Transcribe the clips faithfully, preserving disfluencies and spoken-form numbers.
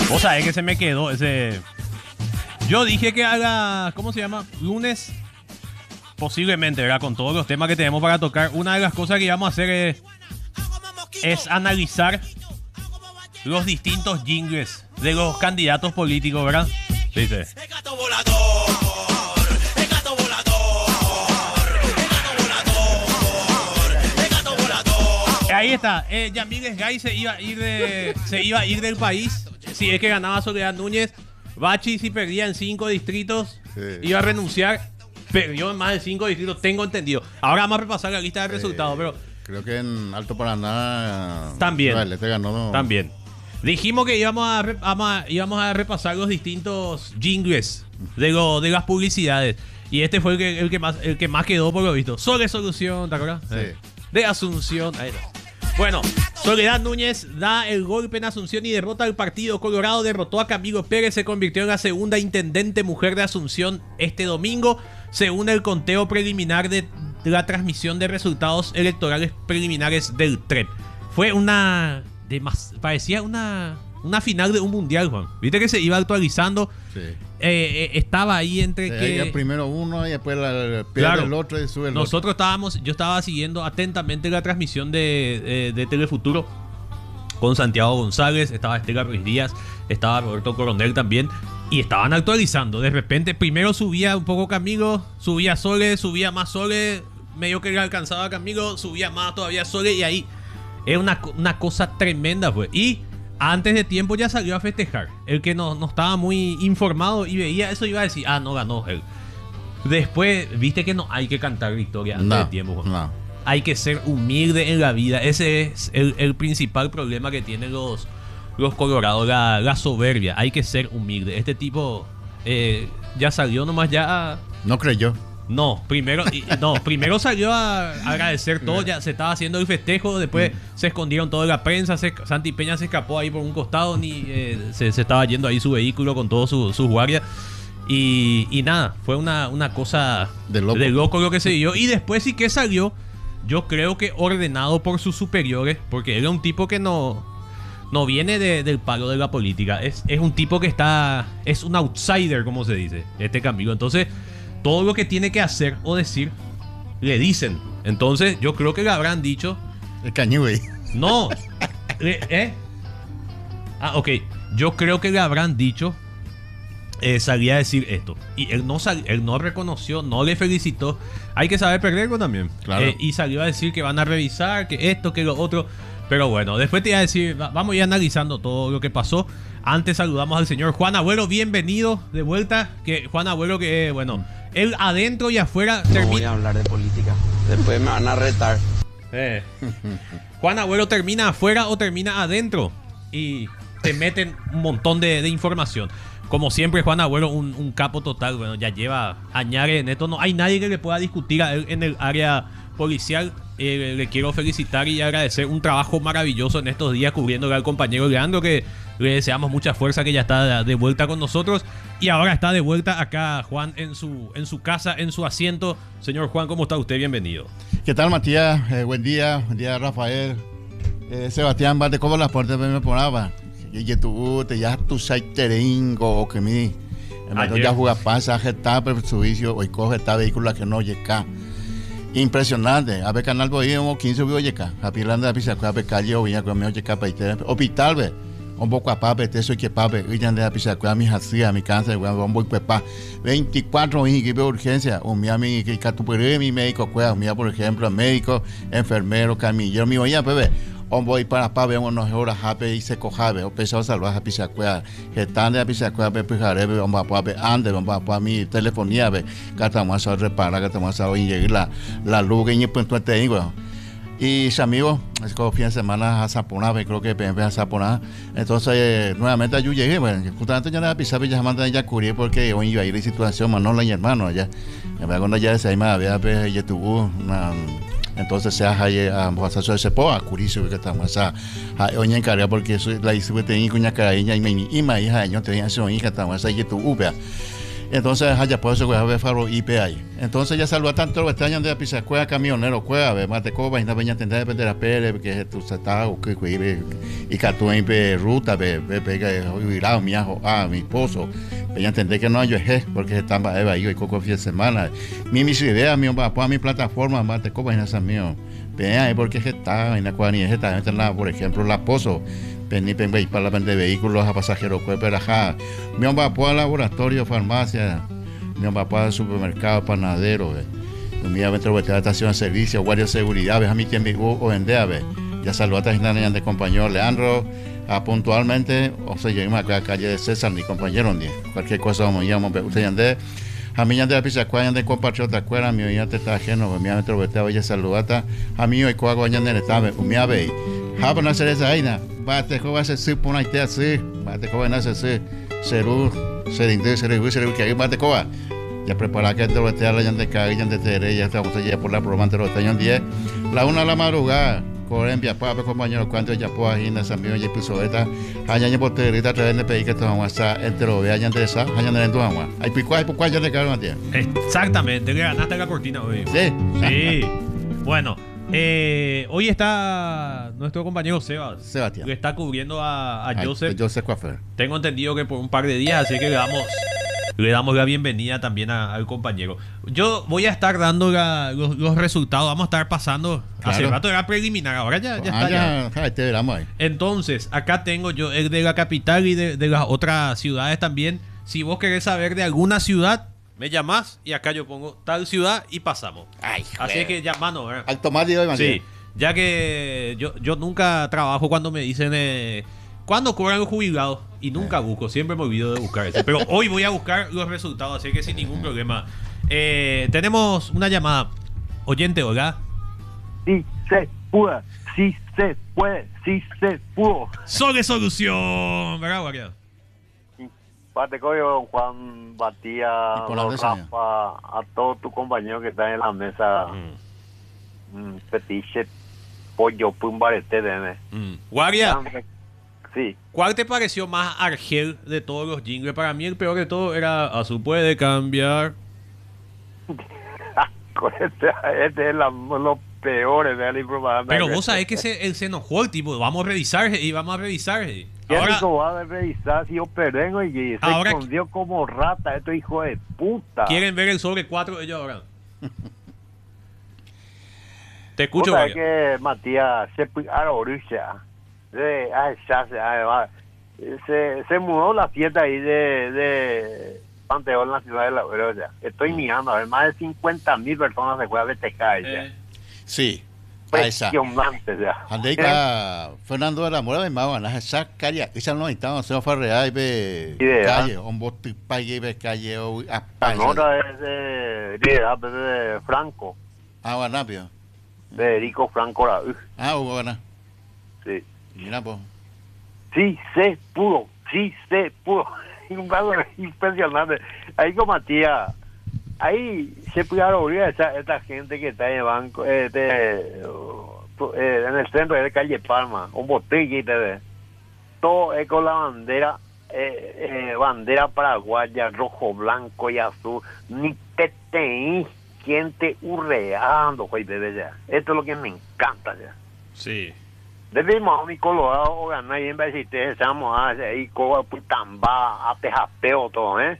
Vos sabés que se me quedó ese... Yo dije que haga, ¿cómo se llama? Lunes, posiblemente, ¿verdad? Con todos los temas que tenemos para tocar. Una de las cosas que íbamos a hacer es, es analizar los distintos jingles de los candidatos políticos, ¿verdad? Dice. Ahí está, eh, Yamil Sgay se iba a ir de, se iba a ir del país si es que ganaba Soledad Núñez. Bachi, si perdía en cinco distritos, sí, iba a renunciar. Perdió en más de cinco distritos, tengo entendido. Ahora vamos a repasar la lista de resultados, eh, pero... Creo que en Alto Paraná... También. Vale, te ganó. También. Dijimos que íbamos a, a, íbamos a repasar los distintos jingles de, lo, de las publicidades. Y este fue el que, el que, más, el que más quedó por lo visto. Sole Solución, ¿te acuerdas? Sí. Eh. De Asunción. Ahí está. Bueno, Soledad Núñez da el golpe en Asunción y derrota al Partido Colorado. Derrotó a Camilo Pérez, se convirtió en la segunda intendente mujer de Asunción este domingo, según el conteo preliminar de la transmisión de resultados electorales preliminares del T R E P. Fue una... De más, parecía una, una final de un mundial, Juan. Viste que se iba actualizando. Sí. Eh, eh, estaba ahí entre sí, que... El primero uno y después la, el, claro, el otro y sube el Nosotros otro. estábamos... Yo estaba siguiendo atentamente la transmisión de, de, de Telefuturo con Santiago González, estaba Estela Ruiz Díaz, estaba Roberto Coronel también, y estaban actualizando. De repente, primero subía un poco Camilo, subía Sole, subía más Sole, medio que le alcanzaba a Camilo, subía más todavía Sole, y ahí es una, una cosa tremenda, pues. Y antes de tiempo ya salió a festejar. El que no, no estaba muy informado y veía eso iba a decir, ah, no ganó él. Después, viste que no hay que cantar victoria antes no, de tiempo, pues. No. Hay que ser humilde en la vida. Ese es el, el principal problema que tienen los, los colorados, la, la soberbia. Hay que ser humilde. Este tipo eh, ya salió nomás ya... No creyó. No, primero, y, no, primero salió a agradecer todo, ya se estaba haciendo el festejo, después mm. se escondieron toda la prensa, se, Santi Peña se escapó ahí por un costado, ni eh, se, se estaba yendo ahí su vehículo con todos sus su guardias. Y, y nada, fue una, una cosa de loco. de loco lo que se dio. Y después sí que salió, yo creo que ordenado por sus superiores, porque él es un tipo que no, no viene de, del palo de la política, es, es un tipo que está, es un outsider, como se dice, este Camilo. Entonces... todo lo que tiene que hacer o decir, le dicen. Entonces, yo creo que le habrán dicho... El cañú, güey. No. Le, ¿Eh? Ah, ok. Yo creo que le habrán dicho... Eh, salía a decir esto. Y él no, sal, él no reconoció, no le felicitó. Hay que saber perderlo también. Claro. Eh, y salió a decir que van a revisar, que esto, que lo otro. Pero bueno, después te iba a decir... Vamos a ir analizando todo lo que pasó. Antes saludamos al señor Juan Abuelo. Bienvenido de vuelta. Que Juan Abuelo que, bueno... Él adentro y afuera termina... No voy a hablar de política. Después me van a retar. Eh. Juan Abuelo termina afuera o termina adentro. Y te meten un montón de, de información. Como siempre, Juan Abuelo, un, un capo total. Bueno, ya lleva añares en esto. No hay nadie que le pueda discutir a él en el área policial. Eh, le quiero felicitar y agradecer un trabajo maravilloso en estos días cubriéndole al compañero Leandro, que le deseamos mucha fuerza, que ya está de vuelta con nosotros. Y ahora está de vuelta acá Juan en su, en su casa, en su asiento. Señor Juan, ¿cómo está usted? Bienvenido. ¿Qué tal, Matías? Eh, buen día, buen día, Rafael. Eh, Sebastián, ¿vale? ¿Cómo las puertas me ponaba? Y tú te ya tu saiteringo o que mi... Entonces ya juega pasa, está por su vicio, hoy coge esta vehículo que no llega. Impresionante. A ver, canal voy a quince voy a llegar. A Pilanda de Pisa, a ver, calle o viña, con mi oye capa y te. Hospital, ve. Un poco a pape, te soy que pape. Y ya de la Pisa, a mi hacía, mi cáncer, un poco de pa. veinticuatro y que veo urgencia. Un mi amigo que catupere, mi médico, cueva. Mira, por ejemplo, médico, enfermero, camillero, mi oye, bebé. On voy para pa vemos unos horas hape y se cojabe o pesado salvaje a pisacuea que están de a pisacuea pe pijarebe on va pa ande on va pa mi telefonía ve catamos a reparar catamos a llegar la la luz que ni punto te digo y mis amigos es como fin de semana a Zapona creo que pe a Zapona entonces eh, nuevamente yo llegué bueno justamente ya la pisabe ya manda ya curir porque hoy iba a ir en situación Manola y hermano allá me va cuando ya se ahí me había pe ya tuvo una entonces se ha a hacer ese po a curicio que estamos a oña encarga porque eso la hizo que tenía cuña caraña y me y me hija yo tenía eso hija estamos ahí tu uva Entonces, allá por eso voy a ver faro I P ahí. Entonces, ya saludó tanto los extraños de pisa cueva, camionero, cueva, ve, mate coba, y no venía a entender de la pele, que tú se está, o que, y que tú en ruta, ve, ve, ve, jubilado, mi hijo, ah, mi esposo, venía a entender que no hay es porque están ahí, y coco fin de semana. Mi, mis ideas, mi, para mi plataforma, mate coba, y no es mío. Vean, porque está, en la cual ni es esta, por ejemplo, la pozo. Pení, pen, para la venta de vehículos a pasajeros, pues, pero ajá. Mi hombre va al laboratorio, farmacia, mi hombre va al supermercado, panadero, ve. Mi hombre va a la estación de servicio, guardia de seguridad, ve. A mí quien me o vendea, ve. Ya saludó a esta de compañero Leandro, a puntualmente, o sea, llegamos acá a calle de César, mi compañero, ni cualquier cosa vamos a llamar, usted ya de. A mí ya de la pizza, cuando de compatriota, escuela, mi ya te está ajeno, mi hombre va a saludar a mí hoy coago ya de estaba, mi ave. Haba na cereza aina, bate ko va se se puna ite se, bate ko na se se, seru, serinde, seru, seru que bate ko va. Ya prepara que te lo te la de calle, ya de tere, ya estamos allá por la probante los años diez. La una de la madrugada, Colombia, papá, compañero, cuando ya po ahí na samio ya piso esta, hanya ya por terita traen de pedir que te vamos a entero, ve allá de esa, hanya de tu agua. Hay pico, hay poco ya de caro Matías. Exactamente, le ganaste la cortina hoy. Sí. Sí. Bueno, Eh, hoy está nuestro compañero Sebas, Sebastián, que está cubriendo a, a Ay, Joseph. Joseph Coafer. Tengo entendido que por un par de días, así que le damos, le damos la bienvenida también a, al compañero. Yo voy a estar dando la, los, los resultados, vamos a estar pasando. Claro. Hace rato era preliminar, ahora ya, ya ah, está. Ya, ya. Ay, te veramos ahí. Entonces, acá tengo yo el de la capital y de, de las otras ciudades también. Si vos querés saber de alguna ciudad, me llamás y acá yo pongo tal ciudad y pasamos. Ay, así que llamando, ¿verdad? Automático, sí, ya que yo, yo nunca trabajo cuando me dicen eh, ¿cuándo cobran los jubilados? Y nunca eh. busco, siempre me olvido de buscar eso. Pero hoy voy a buscar los resultados, así que sin ningún problema. Eh, tenemos una llamada. Oyente, ¿verdad? Sí se puede, sí se puede, sí se pudo. Sobre solución, ¿verdad, Guardia? Pate Coyo, Juan, Batía, Rafa, a todos tus compañeros que están en la mesa. Mm. Mm, petiche, pollo, pumbarete, deme. Mm. Guardia, sí. ¿Cuál te pareció más argel de todos los jingles? Para mí el peor de todo era Azul puede cambiar. este, este es la, los peores de la propaganda. Pero vos sabés que se, él se enojó, el tipo, vamos a revisar y vamos a revisar. ¿Qué rico va a revisar si yo perdengo y se ahora escondió como rata estos hijos de puta? ¿Quieren ver el sobre cuatro de ellos ahora? Te escucho, María. Que Matías se se se mudó la fiesta ahí de, de Panteón en la ciudad de La Oreja. Estoy mirando, a ver, más de cincuenta mil personas se fue a festejar. Eh. Sí. Impresionante ya. Andeka Fernando de la Mora de Mabana, esa calle, esa no estaba, se fue a real y ve calle, un bote pague y ve calle o a la nota es de, de, de Franco. Ah, bueno, rápido. De Erico Franco la uh. Ah, bueno. Sí. Mira, pues. Sí se pudo, sí se pudo. Impresionante. Ahí con Matías. Ahí se pudieron abrir esa, esta gente que está en el banco, eh, de, eh, en el centro de calle Palma, un botellito de todo es con la bandera, eh, eh, bandera paraguaya, rojo, blanco y azul, ni te teí gente hurreando, güey, bebé, ya. Esto es lo que me encanta, ya. Sí. Debemos a mi colorado o ganar y en vez de si te echamos a ahí, coba, putamba, a tejapeo, todo, ¿eh?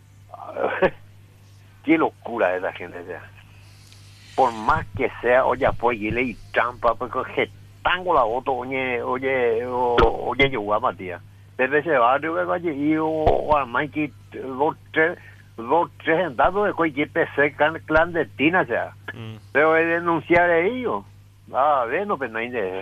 Qué locura esa gente ya. Por más que sea, oye, pues y le trampa, porque tango la voto, oye, oye, oye, yo voy a Matías. Desde ese barrio que vaya y o además que dos, tres, dos, tres sentados de cualquier P C clandestina ya. Mm. Pero de denunciar a ellos. A ver, no, pues no hay de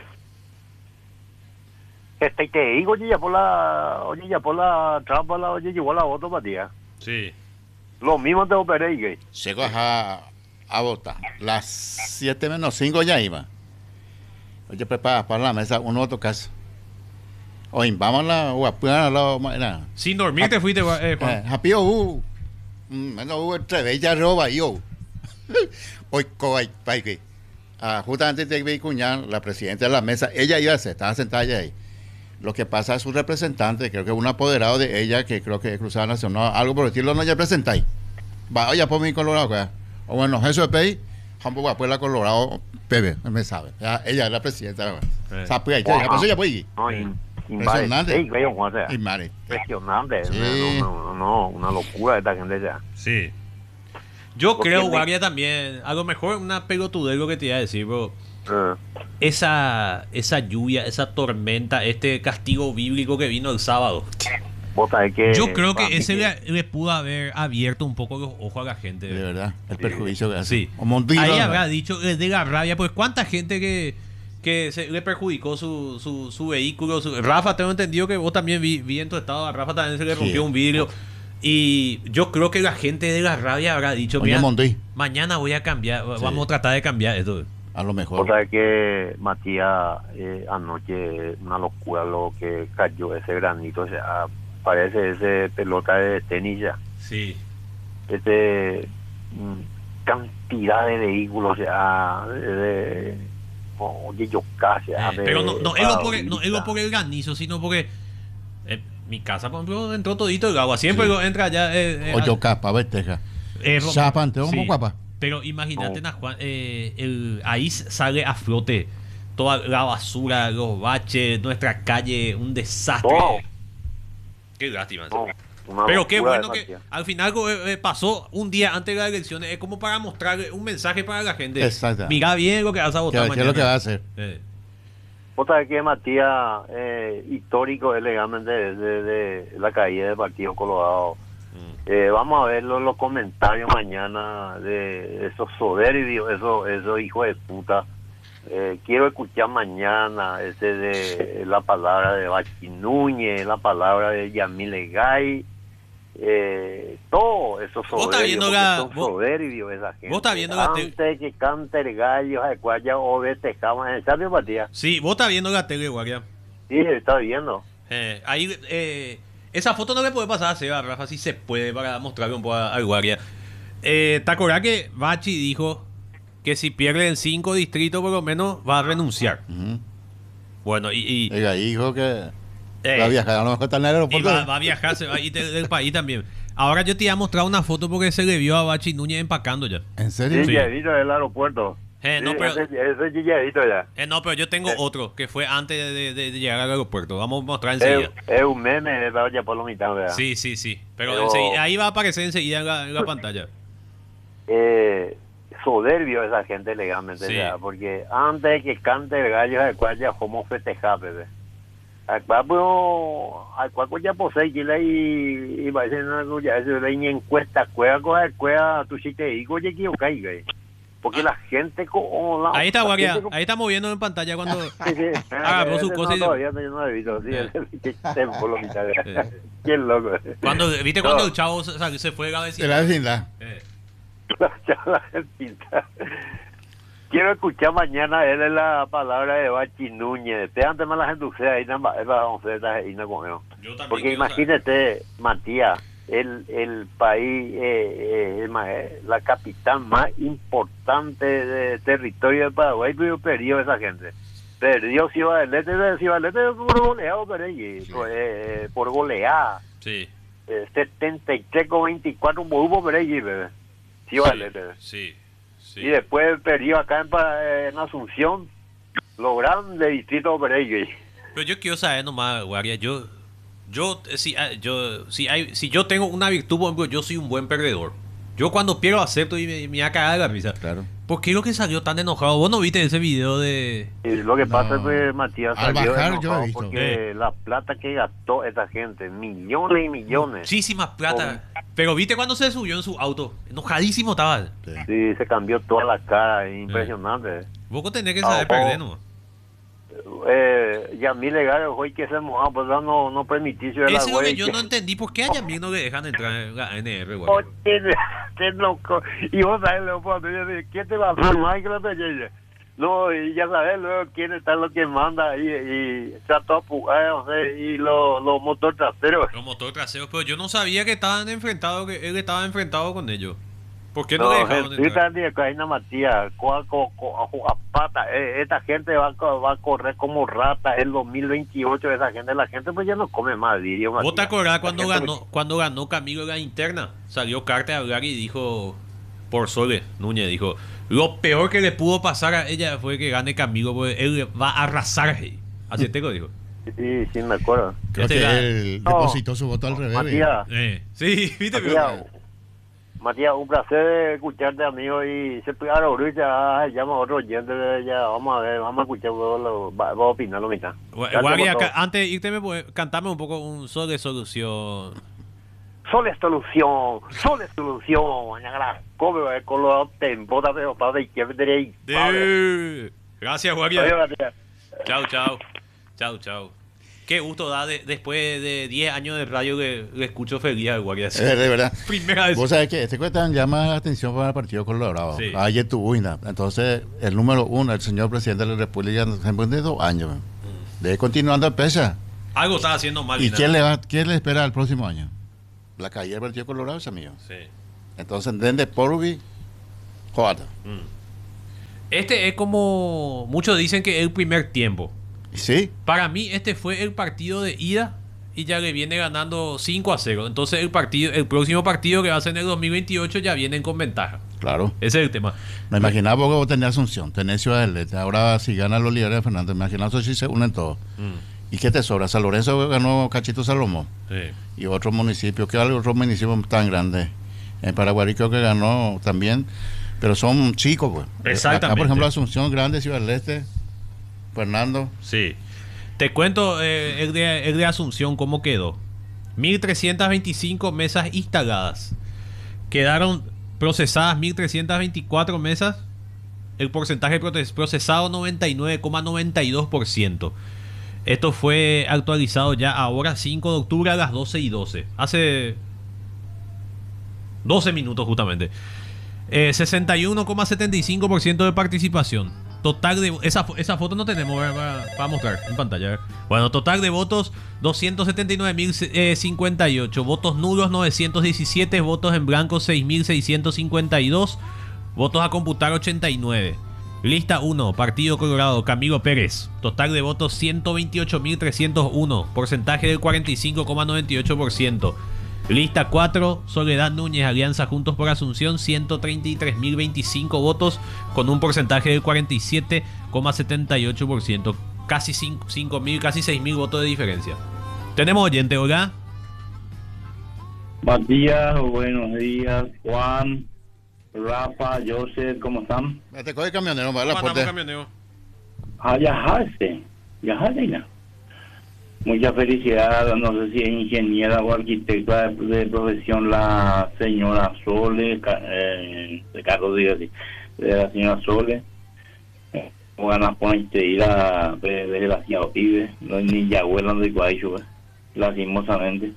este te digo, oye, ya por la, oye, ya por la trampa, la, oye, llegó la voto Matías. Sí. Lo mismo te operé y que. Llegó a, a votar. Las siete menos cinco ya iba. Oye, prepara para la mesa un otro caso. Oye, vamos a la guapura. La, sin dormir te fuiste, eh, Juan. Japio, uh. Menos hubo entre bella roba yo. Hoy, coay, paike. Justamente te vi cuñar la presidenta de la mesa. Ella iba a ser, estaba sentada ahí. Lo que pasa es su representante, creo que un apoderado de ella, que creo que es Cruzada Nacional, algo por el estilo, no ya presentáis. Va, oye, por mi Colorado, ¿qué? O bueno, eso es P I, Jambo va pues la Colorado, Pepe, me sabe. Ya, ella es la presidenta. Eh. Sabe, pues, ya, pues ella puede ir. No, in- Impresionante. invade- Ey, Juan, o sea, Impresionante. impresionante. Sí. No, no, no, una locura esta gente ya. Sí. Yo Porque creo, me- Guardia, también, a lo mejor una pelotudez lo que te iba a decir, bro. Eh, Esa, esa lluvia, esa tormenta, este castigo bíblico que vino el sábado. vos sabés que... Yo creo para que mí ese le, le pudo haber abierto un poco los ojos a la gente. De verdad, el perjuicio que hace. Sí. O Montino, Ahí ¿no? habrá dicho eh, de la rabia, pues cuánta gente que, que se le perjudicó su, su, su vehículo. Su, Rafa, tengo entendido que vos también vi, vi en tu estado, a Rafa también se le Sí. rompió un vidrio. Y yo creo que la gente de la rabia habrá dicho, Oye, mira, Monti, mañana voy a cambiar, Sí. vamos a tratar de cambiar esto. a lo Vos mejor. sabés que Matías, eh, anoche, una locura lo que cayó ese granito, o sea, parece ese pelota de tenis ya. Sí. Este, mm, cantidad de vehículos, o sea, de, de oye, yo casi, Eh, pero no, no, es lo por, no es lo por el granizo, sino porque eh, mi casa, por ejemplo, entró todito el agua. Siempre Sí. lo entra ya. Eh, eh, O yo capa, vesteja. eh, Rom- Chapan, te vamos sí. guapa. Pero imagínate, No. Najuan, eh, el, ahí sale a flote toda la basura, los baches, nuestra calle, un desastre. No. Qué lástima. No, una Pero qué locura de bueno que Matías. al final eh, eh, pasó un día antes de las elecciones. Es como para mostrarle un mensaje para la gente. Exacto. Mira bien lo que vas a ¿Qué, votar qué mañana. es lo que va a hacer? Eh, Vos sabés que Matías, eh, histórico elegante de, de, de la caída del Partido Colorado. mm. Eh, vamos a ver los, los comentarios mañana de esos soberbios, esos, esos hijos de puta. Eh, quiero escuchar mañana ese de la palabra de Bachi Núñez, la palabra de Yamile Gay, eh, todo esos Vos estás soberbios, viendo porque la- son vos- soberbios esa gente. vos estás viendo la te- Antes que cante el gallo, de cuaya o de tejama, ¿sabes, Matías? Sí, vos estás viendo la tele, Guardia. Sí, está viendo. Eh, ahí, eh, esa foto no le puede pasar a Seba, Rafa, si se puede, para mostrarle un poco a- al Guardia. Eh, ¿Te acordás que Bachi dijo que si pierde en cinco distritos por lo menos va a renunciar? Ujú. Bueno, y, y, Oiga, hijo que eh, va a viajar, a lo mejor está en el y aeropuerto. va, va a viajar, se va a ir del, del país también. Ahora yo te iba a mostrar una foto porque se le vio a Bachi Núñez empacando ya. ¿En Sí, serio? Sí. Guillerito del aeropuerto. Eh, no, Sí, pero- ese, ese Guillerito ya. Eh, no, pero yo tengo otro que fue antes de, de- de llegar al aeropuerto. Vamos a mostrar Es, enseguida. es un meme de Vaya por la mitad, ¿verdad? Sí, sí, sí. Pero, Pero- enseguida- ahí va a aparecer enseguida en la, en la pantalla. Eh, soberbio esa gente legalmente, Sí. ¿verdad? Porque antes de que cante el gallo, al cual ya como festejar, bebé. Al cual, pues, al cual pues, ya posee que la y y va a ser una cosa, eso de ni encuesta, cueva, coja, cueva, tu chiste, y oye, que yo caiga, eh. Porque la gente con la. Ahí está, la Guardia. gente con- Ahí estamos viendo en pantalla cuando... Sí, sí. Agarró su Ese cosa no, y- todavía no, yo no lo he visto. Sí, Eh. ese que se por la mitad, ¿verdad? Eh. Qué loco. Cuando, ¿Viste No. cuando el chavo se, se- se fue a la De vecindad? la vecindad. Eh, La charla artista. Quiero escuchar mañana él es la palabra de Bachi Núñez. Te antes me la gente usted ahí nada más, vamos a hacer ahí no con él. yo también Porque quiero saber. imagínate, Matías, el, el país, eh, eh, el ma- eh, la capital más importante de territorio de Paraguay, pero perdió esa gente. Perdió Ciudad del Este, Ciudad del Este por goleado, pero, eh, por, eh, por goleada. Sí, Eh, setenta y tres con veinticuatro hubo por allí, bebé. Ciudad del Este. sí, sí. Y después perdió acá en, Pa- en Asunción, lo grande distrito por allí. Pero yo quiero saber nomás, Guardia, yo... Yo, eh, si, ah, yo, si, hay, si yo tengo una virtud, por ejemplo, yo soy un buen perdedor. Yo cuando pierdo acepto y me, me va a cagar de la risa. Claro. ¿Por qué lo que salió tan enojado? ¿Vos no viste ese video de...? Y lo que pasa No. es que Matías Al salió bajar, yo he enojado visto. porque la plata que gastó esta gente, millones y millones. Muchísima plata. Pero viste cuando se subió en su auto. Enojadísimo estaba. Sí. Sí, se cambió toda la cara, impresionante. Vos tenés que saber Ah, perder, oh. ¿no? Eh, y a mí legal, hoy que se mojaba, pues no, no permitís ver la Ese es lo que güey. yo no entendí. ¿Por qué a Yamil no le dejan entrar en la N R, güey? Oye, qué loco. Y vos sabés, Leopoldo, yo dije, ¿qué te va a hacer más que lo te llegue? No, y ya sabes luego quién está lo que manda y, y está todo apugado, o sea, y los los motor traseros. Los motor traseros. Pero yo no sabía que estaban enfrentados, que él estaba enfrentado con ellos. ¿Por qué no, No, le dejaron el entrar? Twitter de Caína Matías, co- co- co- a jugar pata. Eh, esta gente va, a co- va a correr como rata en dos mil veintiocho. Esa gente, la gente pues ya no come más vídeo. ¿Vos te Matías. acordás La cuando gente, ganó, cuando ganó Camilo en la interna? Salió Carta a hablar y dijo, por Sole Núñez, dijo, lo peor que le pudo pasar a ella fue que gane Camilo, porque él va a arrasar. Así te lo dijo. Sí, sí, me acuerdo. Creo Este que era- él No. depositó su voto al revés. Matías, Eh, sí, viste, Matías, Matías, un placer escucharte, amigo. Y se puede ahorita, ah, llama a otro oyente. Ya, vamos a ver, vamos a escuchar. Vamos, lo- va- vamos a opinar lo mitad. Gua- Guardia, ca- antes de irte, me puede- cantame un poco un sol de solución. Sol es solución, sol es solución. Ñagra, come, eh, con los tempos, pero para de izquierda, derecha. De- Gracias, Guardia. Adiós, Matías. Chau, chau. Chau, chau. Qué gusto da de- después de diez años de radio que le escucho feliz al Guardia. Es de verdad. Primera vez. Vos sabés que este cuesta llama la atención para el Partido Colorado. Sí. A Yetubuina. Entonces, el número uno, el señor presidente de la República, después de dos años. Debe continuando a pesa. Algo está haciendo mal. ¿Y nada. quién le, va, quién le espera el próximo año? La caída del Partido Colorado es amigo. Sí. Entonces, desde Porvi, joder. Este es como muchos dicen que es el primer tiempo. Sí, Para mí este fue el partido de ida y ya le viene ganando cinco a cero. Entonces el partido, el próximo partido que va a ser en el dos mil veintiocho ya vienen con ventaja. claro. Ese es el tema. Me imaginaba porque vos tenés Asunción, tenés Ciudad del Este. Ahora, si gana los líderes de Fernández, me imaginaba si se unen todos. ¿Y qué te sobra? San Lorenzo ganó Cachito Salomón. Sí. Y otro municipio, que hay otro municipio tan grande. En Paraguay creo que ganó también, pero son chicos, pues. Exactamente. Acá, por ejemplo, Asunción, Grande, Ciudad del Este, Fernando. Sí. Te cuento eh, el, de, el de Asunción cómo quedó. mil trescientas veinticinco mesas instaladas. Quedaron procesadas mil trescientas veinticuatro mesas. El porcentaje prote- procesado noventa y nueve coma noventa y dos por ciento. Esto fue actualizado ya ahora cinco de octubre a las doce y doce. Hace doce minutos justamente. Eh, sesenta y uno coma setenta y cinco por ciento de participación. Total de... Esa, fo- esa foto no tenemos para, para mostrar en pantalla. a ver. Bueno, total de votos doscientos setenta y nueve mil cincuenta y ocho. Votos nulos novecientos diecisiete. Votos en blanco seis mil seiscientos cincuenta y dos. Votos a computar ochenta y nueve. Lista uno, Partido Colorado, Camilo Pérez. Total de votos ciento veintiocho mil trescientos uno. Porcentaje del cuarenta y cinco coma noventa y ocho por ciento. Lista cuatro, Soledad Núñez, Alianza Juntos por Asunción, ciento treinta y tres mil veinticinco votos con un porcentaje del cuarenta y siete coma setenta y ocho por ciento. Casi cinco mil, casi seis mil votos de diferencia. Tenemos oyente, ¿hola? Matías, buenos días, Juan, Rafa, Joseph, ¿cómo están? Te coge el camionero, va a la Mandamos puerta. camionero. Ah, Yajarse, Yajarina. Mucha felicidad, no sé si es ingeniera o arquitecta de, de profesión la señora Sole, ca- eh, de Carlos Díaz, sí, de la señora Sole. Eh, O ganas por ir a desgraciado pibe, no hay ni abuela de Guaycho, lastimosamente.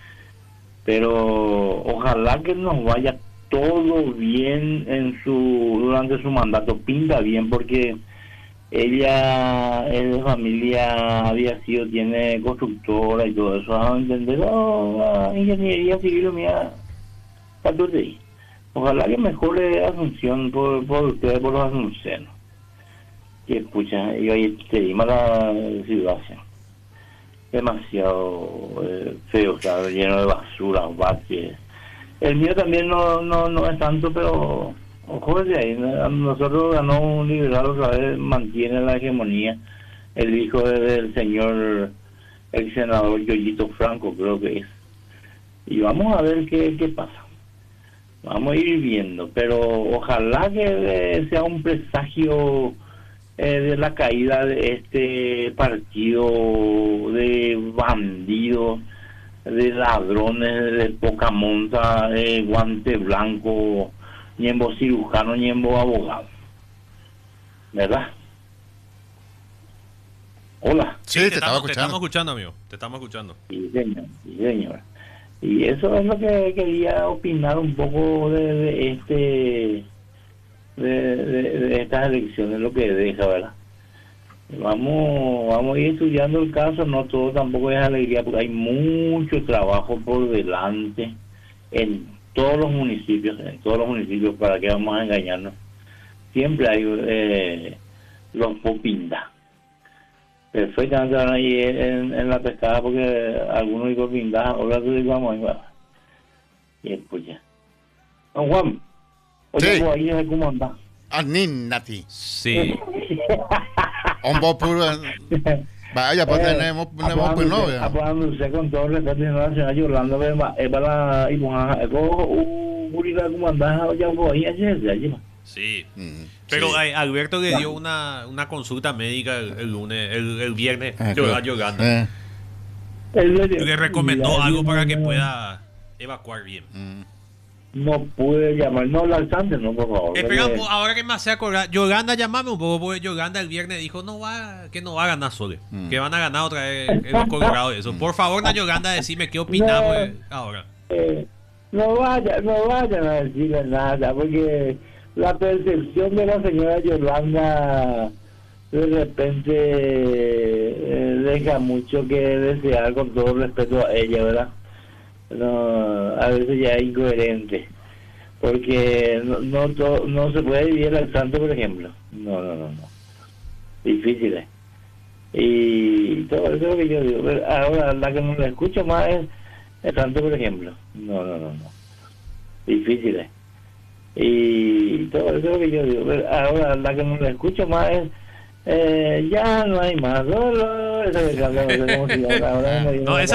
Pero ojalá que nos vaya todo bien en su durante su mandato, pinta bien porque ella es de familia, había sido, tiene constructora y todo eso, a entender, oh, la ingeniería civil, mía, catorce ahí. Ojalá que mejore Asunción por, por ustedes, por los asuncenos. Que pucha, yo ahí te di mala situación. Demasiado eh, feo, o sea, lleno de basura, baches. El mío también no, no, no es tanto, pero ojo de ahí, nosotros ganó un liberal otra vez, mantiene la hegemonía. El hijo del señor, el senador Yoyito Franco, creo que es. Y vamos a ver qué, qué pasa. Vamos a ir viendo, pero ojalá que eh, sea un presagio eh, de la caída de este partido de bandidos, de ladrones, de poca monta, de guante blanco, ñembo cirujano, ñembo abogado. ¿Verdad? Hola. Sí, te, te estaba estamos, te escuchando. estamos escuchando, amigo. Te estamos escuchando. Sí, señor, sí, señor. Y eso es lo que quería opinar un poco de, de este de, de, de estas elecciones, lo que deja, ¿verdad? Vamos, vamos a ir estudiando el caso, no todo tampoco es alegría, porque hay mucho trabajo por delante en todos los municipios, en todos los municipios, para que vamos a engañarnos, siempre hay eh, los popindas. Perfectamente van ahí en, en la pescada porque algunos digo pindas, ahora tú digo vamos, y escucha. Don Juan, oye, Sí. pues ahí es cómo anda. Aninati. Sí. Hombo puro. Vaya, pues tenemos, tenemos pues novia. Apoyándose con todo el respeto de la señora Yolanda, pero es para la Ibuja, es como Uribe cómo anda, ya voy a hacer, ya. Sí. Mm, Pero sí. eh, Alberto le dio una, una consulta médica el, el lunes, el, el viernes, Ah, yo- claro. a Yolanda. Eh, Le recomendó Ya, algo yo para no- que no- pueda evacuar bien. mm. No pude llamar, no laxante, no, por favor. Espera, porque- ahora que me hace acordar, Yolanda, llamame un poco, porque Yolanda el viernes dijo no va, que no va a ganar Sole, Mm. que van a ganar otra vez en los Colorados. Eso. Por favor, na Yolanda, decime qué opinamos No. eh, ahora. Eh, no vaya, no vayan a decirle nada, porque la percepción de la señora Yolanda de repente eh, deja mucho que desear, con todo respeto a ella, ¿verdad? No, a veces ya es incoherente, porque no no, to- no se puede vivir al santo, por ejemplo. No, no, no, no. Difícil es. Y todo eso es lo que yo digo. Pero ahora la que no la escucho más es el santo, por ejemplo. No, no, no, no. Difícil es. Y todo eso es lo que yo digo. Pero ahora la que no la escucho más es eh, ya no hay más dolor. Esa que canta, no sé cómo se llama, ahora me dio No, una esa